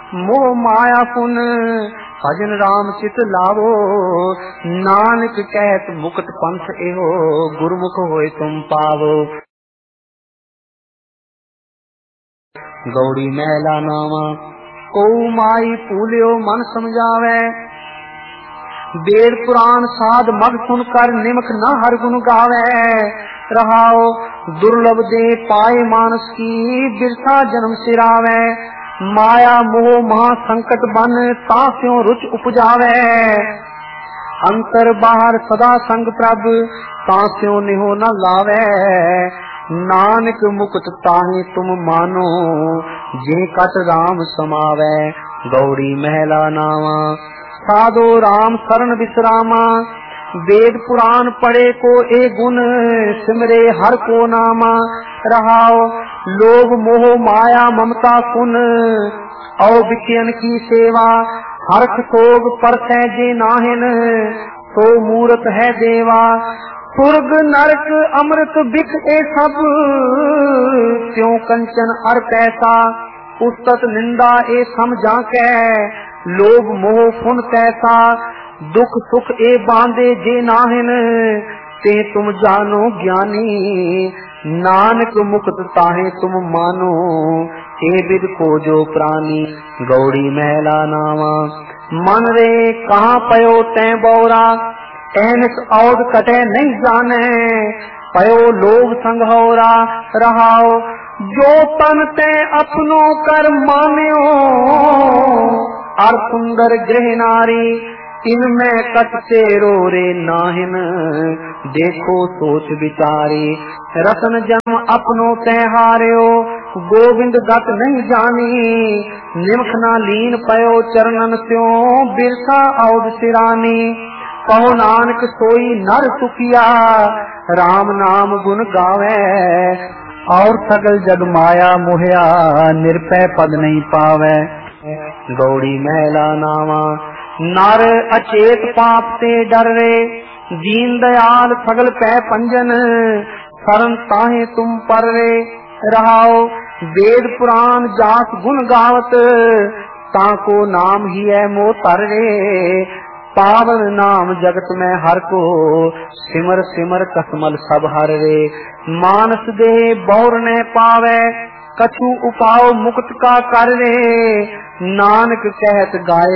मोह माया पुन भजन राम चित लावो। नानक कहत मुक्त पंथ एहो गुरमुख होए तुम पावो। गौड़ी महला नावा को माई पूलियो मन समझावे। वेद पुराण साध मग सुन कर निमक न हर गुण गावे। रहाओ दुर्लभ दे पाए मानस की बिरसा जन्म सिरावे। माया मोह महा संकट बन तास्यों रुच उपजावे। अंतर बाहर सदा संग प्रभ तास्यों निहो न लावे। नानक मुक्त ताहि तुम मानो जे कट राम समावे। गौड़ी महला नावा साधो राम शरण विश्रामा। वेद पुराण पढ़े को ए गुण सिमरे हर को नामा। रहाओ लोभ मोह माया ममता कुन औ विषयन की सेवा। हर्ष शोग परसै जे नाहिन तो मूरत है देवा। स्वर्ग नरक अमृत बिख ए सब त्यों कंचन अर पैसा। उस्तत निंदा ए समझा कै लोभ मोह फुन कैसा। दुख सुख ए बांधे जे नाहिन ते तुम जानो ज्ञानी। नानक मुक्त ताहे तुम मानो ए विद को जो प्राणी। गौड़ी महला नावा मन रे कहाँ पयो तै बौरा। ऐनक औद कटे नहीं जाने पयो लोग संग होरा। रहाओ जो तन ते अपनो कर मान्यो अर सुंदर गृह नारी। इनमें कटते रो रे नाहिन देखो सोच विचारी। रतन जम अपनो ते हार्यो गोविंद गत नहीं जानी। निमख ना लीन पयो चरणन स्यों बिरसा औद सिरानी। कहो नानक सोई नर सुखिया राम नाम गुण गावे। और सगल जग माया मोहया निरपै पद नहीं पावे। गौड़ी महला नावा नर अचेत पाप से डर रे। दीन दयाल सगल पै पंजन शरण ताहे तुम पर रे। रहाओ वेद पुराण जास गुण गावत ताको नाम ही है मोतर रे। पावन नाम जगत में हर को सिमर सिमर कसमल सब हर रे। मानस दे बौर ने पावे कछु उपाओ मुक्त का कर रे। नानक कहत गाए